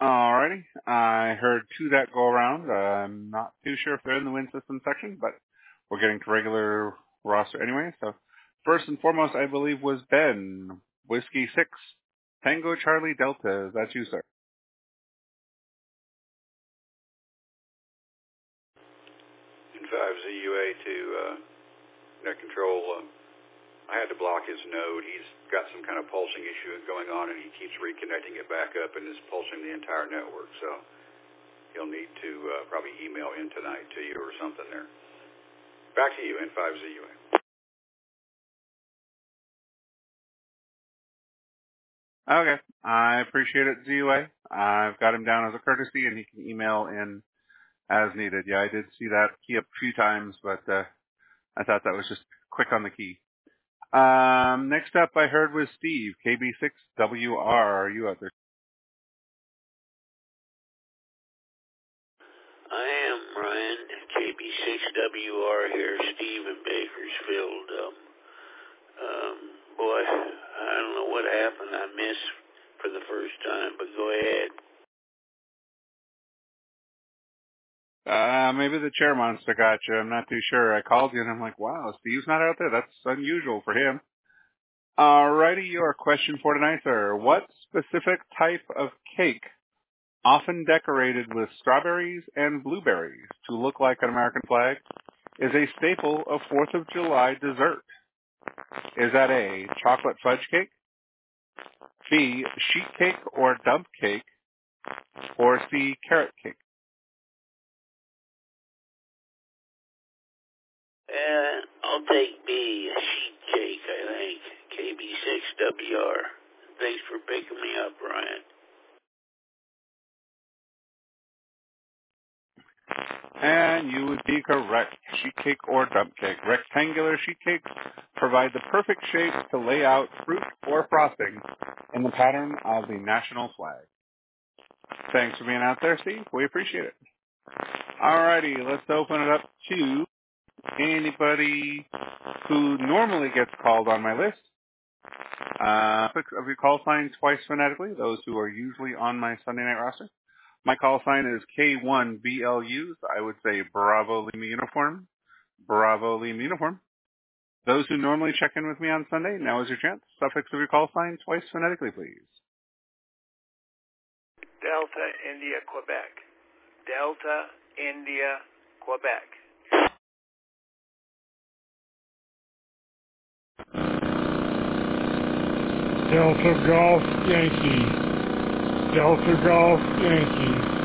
Alrighty. I heard two that go around. I'm not too sure if they're in the win system section, but we're getting to regular roster anyway. So first and foremost, I believe was Ben. Whiskey 6, Tango Charlie Delta. Is that you, sir? In 5ZUA to net control. I had to block his node. He's got some kind of pulsing issue going on, and he keeps reconnecting it back up and is pulsing the entire network. So he'll need to probably email in tonight to you or something there. Back to you, N5ZUA. Okay. I appreciate it, ZUA. I've got him down as a courtesy, and he can email in as needed. Yeah, I did see that key up a few times, but I thought that was just quick on the key. Next up, I heard was Steve, KB6WR. Are you out there? I am, Ryan. KB6WR here, Steve in Bakersfield. Boy, I don't know what happened. I missed for the first time, but go ahead. Maybe the chair monster got you. I'm not too sure. I called you and I'm like, wow, Steve's not out there. That's unusual for him. Alrighty, your question for tonight, sir. What specific type of cake, often decorated with strawberries and blueberries to look like an American flag, is a staple of 4th of July dessert? Is that A, chocolate fudge cake, B, sheet cake or dump cake, or C, carrot cake? I'll take B, a sheet cake, I think. KB6WR. Thanks for picking me up, Ryan. And you would be correct. Sheet cake or dump cake. Rectangular sheet cakes provide the perfect shape to lay out fruit or frosting in the pattern of the national flag. Thanks for being out there, Steve. We appreciate it. Alrighty, let's open it up to anybody who normally gets called on my list. Quick of your call sign twice phonetically, those who are usually on my Sunday night roster. My call sign is K1BLUs. I would say Bravo Lima Uniform. Bravo Lima Uniform. Those who normally check in with me on Sunday, now is your chance. Suffix of your call sign twice phonetically, please. Delta, India, Quebec. Delta, India, Quebec. Delta Golf Yankee. Delta Golf Yankee.